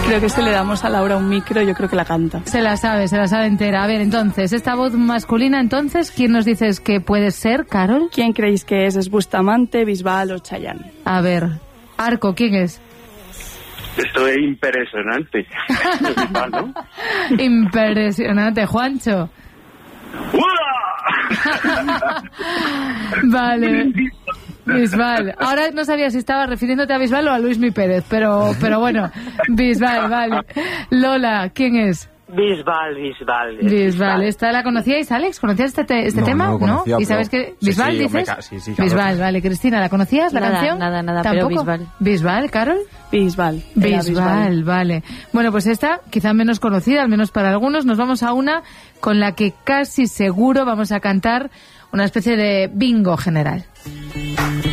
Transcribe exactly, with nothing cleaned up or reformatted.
Creo que si le damos a Laura un micro, yo creo que la canta. Se la sabe, se la sabe entera. A ver, entonces, esta voz masculina, entonces, ¿quién nos dices que puede ser, Carol? ¿Quién creéis que es? ¿Es Bustamante, Bisbal o Chayanne? A ver, Arco, ¿quién es? Esto es impresionante. Bisbal, ¿no? Impresionante, Juancho. Vale. Bisbal. Ahora no sabía si estaba refiriéndote a Bisbal o a Luismi Pérez, pero, pero bueno, Bisbal, vale. Lola, ¿quién es? Bisbal, Bisbal. Bisbal, ¿esta la conocíais, Alex? ¿Conocías este, te este no, tema? No, conocía, ¿no? ¿Y sabes pero... qué? ¿Bisbal, sí, sí, dices? hombre, sí, sí, claro. Bisbal, vale. Cristina, ¿la conocías, la nada, canción? Nada, nada, ¿Tampoco? pero Bisbal. ¿Bisbal, Carol? Bisbal. Bisbal, Bisbal, vale. Bueno, pues esta, quizá menos conocida, al menos para algunos, nos vamos a una con la que casi seguro vamos a cantar una especie de bingo general.